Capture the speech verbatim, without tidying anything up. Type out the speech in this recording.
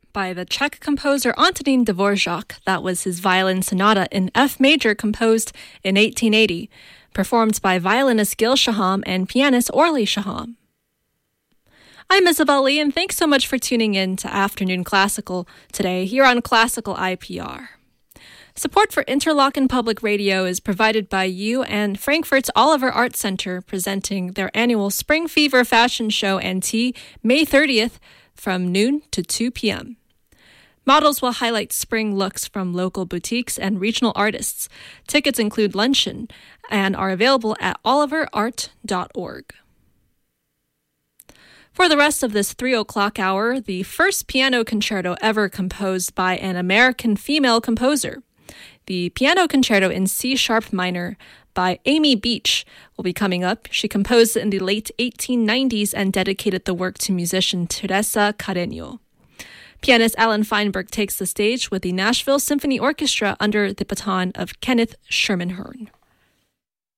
by the Czech composer Antonín Dvořák. That was his violin sonata in F major composed in eighteen eighty, performed by violinist Gil Shaham and pianist Orly Shaham. I'm Isabel Lee, and thanks so much for tuning in to Afternoon Classical today here on Classical I P R. Support for Interlochen Public Radio is provided by you and Frankfurt's Oliver Art Center, presenting their annual Spring Fever Fashion Show and Tea May thirtieth from noon to two p.m. Models will highlight spring looks from local boutiques and regional artists. Tickets include luncheon and are available at oliver art dot org. For the rest of this three o'clock hour, the first piano concerto ever composed by an American female composer. The Piano Concerto in C-sharp minor by Amy Beach will be coming up. She composed it in the late eighteen nineties and dedicated the work to musician Teresa Carreño. Pianist Alan Feinberg takes the stage with the Nashville Symphony Orchestra under the baton of Kenneth Shermanhorn.